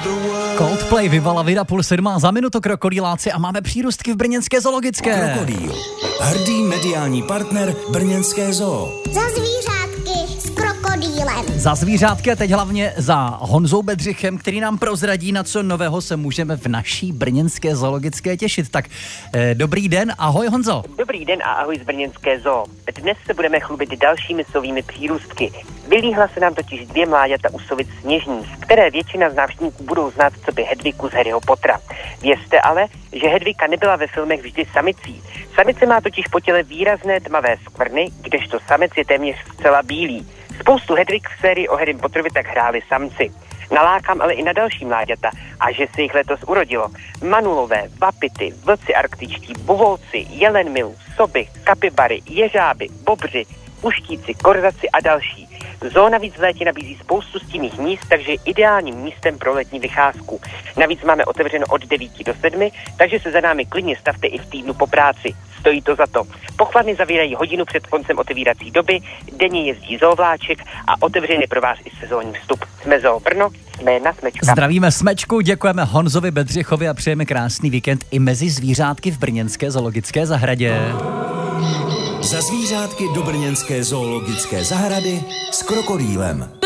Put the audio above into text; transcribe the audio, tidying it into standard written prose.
Coldplay vyvala Vida 6:30 za minutu krokodýláci a máme přírůstky v brněnské zoologické. Krokodýl, hrdý mediální partner brněnské zoo. Za zvířátky s krokodýlem. Za zvířátky a teď hlavně za Honzou Bedřichem, který nám prozradí, na co nového se můžeme v naší brněnské zoologické těšit. Tak dobrý den, ahoj Honzo. Dobrý den a ahoj z brněnské zoo. Dnes se budeme chlubit dalšími sovými přírůstky. Vylíhla se nám totiž 2 mláďata u sovic sněžných, které většina z návštěvníků budou znát co by Hedvigu z Harryho Pottera. Vězte ale, že Hedvika nebyla ve filmech vždy samicí. Samice má totiž po těle výrazné tmavé skvrny, kdežto samec je téměř zcela bílý. Spoustu Hedvig v sérii o Harrym Potterovi tak hráli samci. Nalákám ale i na další mláďata, a že se jich letos urodilo. Manulové, vapity, vlci arktičtí, buvolci, jelenmilů, soby, kapibary, jeřáby, bobři, puštíci, korzaci a další. Zoo navíc v létě nabízí spoustu stinných míst, takže je ideálním místem pro letní vycházku. Navíc máme otevřeno od 9 do 7, takže se za námi klidně stavte i v týdnu po práci. Stojí to za to. Pochladny zavírají hodinu před koncem otevírací doby, denně jezdí zoovláček a otevřený pro vás i sezónní vstup. Jsme Zoo Brno, jsme na Smečka. Zdravíme Smečku, děkujeme Honzovi Bedřichovi a přejeme krásný víkend i mezi zvířátky v brněnské zoologické zahradě. Za zvířátky do brněnské zoologické zahrady s krokodýlem.